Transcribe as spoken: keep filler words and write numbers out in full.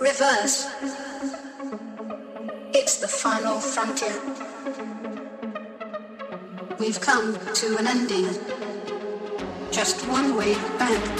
Reverse. It's the final frontier. We've come to an ending. Just one way back.